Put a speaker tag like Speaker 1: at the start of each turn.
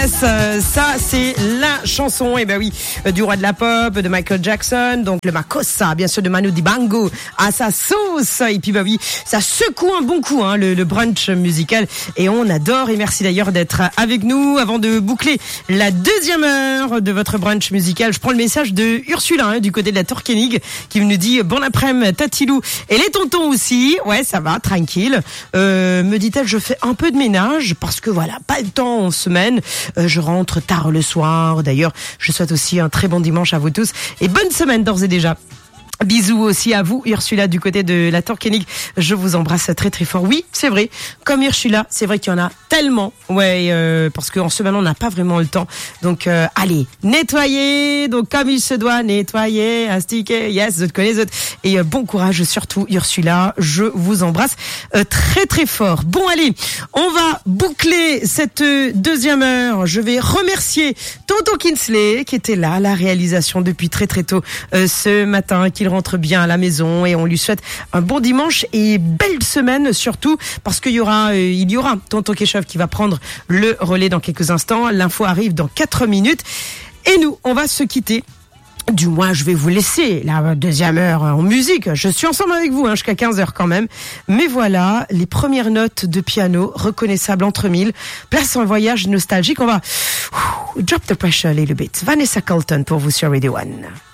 Speaker 1: Ça, c'est la chanson, du roi de la pop, de Michael Jackson, donc le Makossa, bien sûr, de Manu Dibango, à sa sauce. Et puis, ça secoue un bon coup, le brunch musical. Et on adore. Et merci d'ailleurs d'être avec nous. Avant de boucler la deuxième heure de votre brunch musical, je prends le message de Ursula, du côté de la Torquenig, qui nous dit bon après-midi, Tatilou. Et les tontons aussi. Ouais, ça va, tranquille. Me dit-elle, je fais un peu de ménage parce que voilà, pas le temps en semaine. Je rentre tard le soir. D'ailleurs, je souhaite aussi un très bon dimanche à vous tous et bonne semaine d'ores et déjà. Bisous aussi à vous, Ursula, du côté de la Torquenig. Je vous embrasse très très fort. Oui, c'est vrai. Comme Ursula, c'est vrai qu'il y en a tellement. Ouais, parce qu'en semaine, on n'a pas vraiment le temps. Donc, allez, nettoyer. Donc, comme il se doit, nettoyer, astiquer. Yes, je te connais, autres. Et bon courage, surtout, Ursula. Je vous embrasse très très fort. Bon, allez, on va boucler cette deuxième heure. Je vais remercier Tonton Kinsley, qui était là à la réalisation depuis très très tôt ce matin, qu'il rentre bien à la maison et on lui souhaite un bon dimanche et belle semaine surtout parce qu'il y aura Tonton Kéchov qui va prendre le relais dans quelques instants. L'info arrive dans 4 minutes et nous, on va se quitter. Du moins, je vais vous laisser la deuxième heure en musique. Je suis ensemble avec vous jusqu'à 15h quand même. Mais voilà, les premières notes de piano reconnaissables entre mille. Place en voyage nostalgique. On va drop the pressure a little bit. Vanessa Carlton pour vous sur Radio One.